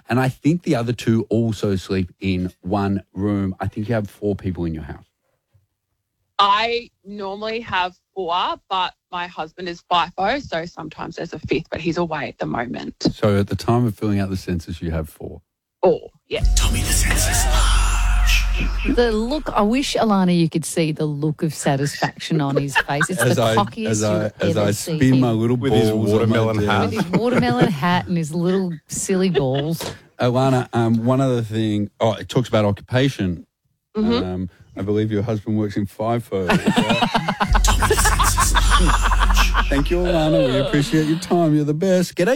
And I think the other two also sleep in one room. I think you have 4 people in your house. I normally have 4, but my husband is FIFO, so sometimes there's a 5th, but he's away at the moment. So at the time of filling out the census, you have 4. Oh, yes. Tommy, the census large. The look, I wish, Alana, you could see the look of satisfaction on his face. It's the cockiest as I spin my little With his balls watermelon hat. With his watermelon hat and his little silly balls. Alana, one other thing. Oh, it talks about occupation. Mm-hmm. I believe your husband works in FIFO. Thank you, Alana. We appreciate your time. You're the best. G'day.